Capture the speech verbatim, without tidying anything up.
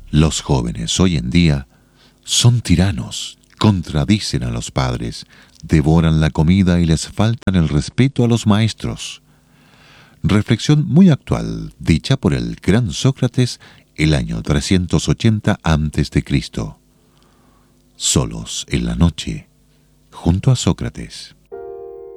Los jóvenes hoy en día son tiranos, contradicen a los padres, devoran la comida y les faltan el respeto a los maestros. Reflexión muy actual, dicha por el gran Sócrates el año trescientos ochenta antes de Cristo. Solos en la noche, junto a Sócrates.